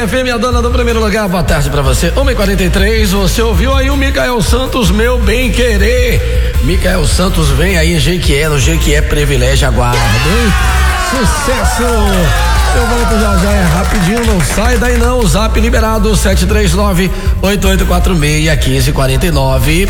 FM, a dona do primeiro lugar, boa tarde pra você. 1h43, você ouviu aí o Micael Santos, meu bem querer. Micael Santos vem aí em Jequié, no Jequié Privilégio, aguarda, hein? Sucesso! Eu volto já, é rapidinho, não sai daí não, o zap liberado, 739-8846-1549.